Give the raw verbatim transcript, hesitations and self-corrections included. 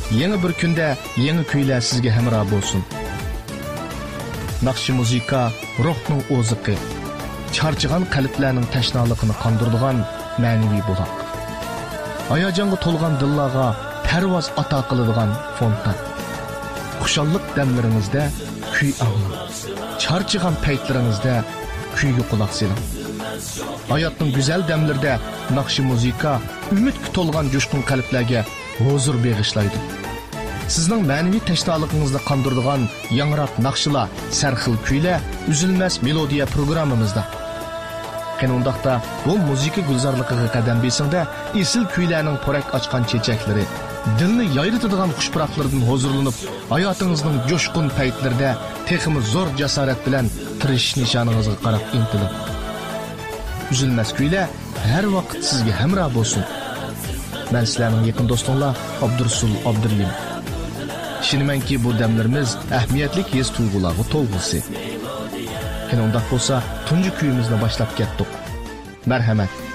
yeni bir kunda yeni kuylar sizga hamroh bo'lsin. Naqshi muzika ruhning o'ziqi, charchigan qalblarning tashnaligini qondiradigan ma'naviy buloq. Hayajonga to'lgan dillarga parvoz ato qiladigan fontan. Xushallik damlaringizda kuy anglang. Charchigan paytlaringizda kuyga quloq soling. Hayotning go'zal damlarida naqshi muzika umidga to'lgan jo'shqin qalblarga huzur bag'ishlaydi. Sizning ma'naviy tashnoligingizni qondiradigan yangroq naqshlar, sarxil kuylar uzilmas melodiya programmamizda. Qanundaqda bu muzika gulzorligiga qadam besingda esil kuylarning porak ochgan chechaklari, dilni yayritadigan xushpuroqlardan huzurlanib, hayotingizning jo'shqin paytlarida texmi zo'r jasorat bilan tirishish nishoningizga qarab intilib. Üzülmez kuylar her vaqt sizga hamroh bo'lsin. Men sizlarning yaqin do'stinglar Abdursul Abdurlim. Ishonamanki bu damlarimiz ahamiyatli his tuyg'ularga to'lg'isi. Qani undaq bo'lsa, tunji kuyimizni boshlab ketdik. Marhamat.